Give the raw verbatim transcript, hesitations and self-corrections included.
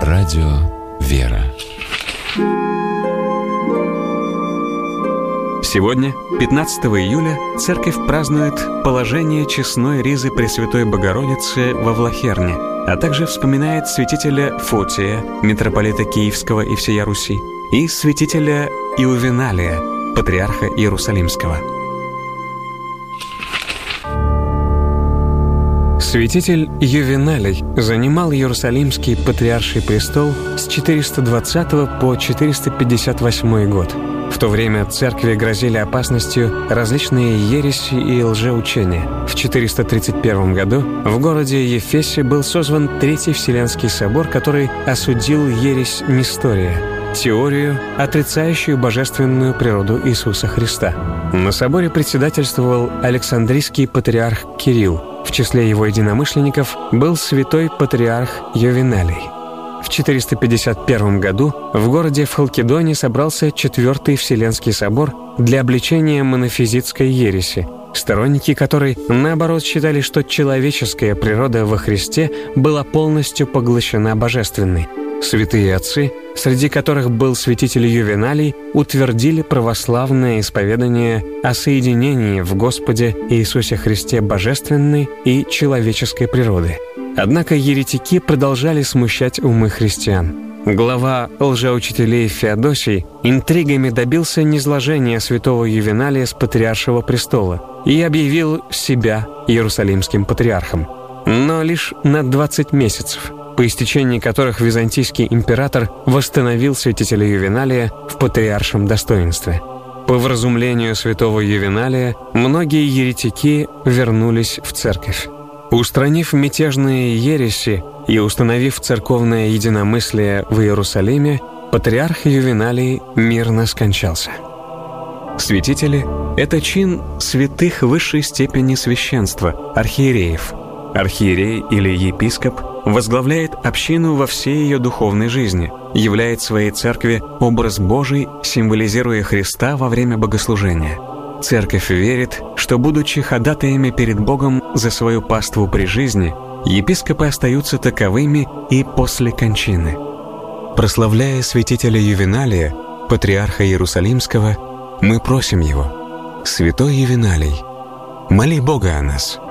Радио «Вера». Сегодня, пятнадцатого июля, Церковь празднует положение честной ризы Пресвятой Богородицы во Влахерне, а также вспоминает святителя Фотия, митрополита Киевского и всея Руси, и святителя Иувеналия, патриарха Иерусалимского. Святитель Ювеналий занимал Иерусалимский патриарший престол с четыреста двадцатого по четыреста пятьдесят восьмой год. В то время церкви грозили опасностью различные ереси и лжеучения. В четыреста тридцать первом году в городе Ефесе был созван Третий Вселенский собор, который осудил ересь Нестория, теорию, отрицающую божественную природу Иисуса Христа. На соборе председательствовал Александрийский патриарх Кирилл. В числе его единомышленников был святой патриарх Ювеналий. В четыреста пятьдесят первом году в городе Халкидоне собрался Четвертый Вселенский собор для обличения монофизитской ереси, сторонники которой, наоборот, считали, что человеческая природа во Христе была полностью поглощена божественной. Святые отцы, среди которых был святитель Ювеналий, утвердили православное исповедание о соединении в Господе Иисусе Христе божественной и человеческой природы. Однако еретики продолжали смущать умы христиан. Глава лжеучителей Феодосий интригами добился низложения святого Ювеналия с патриаршего престола и объявил себя иерусалимским патриархом. Но лишь на двадцать месяцев, по истечении которых византийский император восстановил святителя Ювеналия в патриаршем достоинстве. По вразумлению святого Ювеналия многие еретики вернулись в церковь. Устранив мятежные ереси и установив церковное единомыслие в Иерусалиме, патриарх Ювеналий мирно скончался. Святители — это чин святых высшей степени священства, архиереев. Архиерей или епископ возглавляет общину во всей ее духовной жизни, являет своей церкви образ Божий, символизируя Христа во время богослужения. Церковь верит, что, будучи ходатаями перед Богом за свою паству при жизни, епископы остаются таковыми и после кончины. Прославляя святителя Ювеналия, патриарха Иерусалимского, мы просим его: «Святой Ювеналий, моли Бога о нас».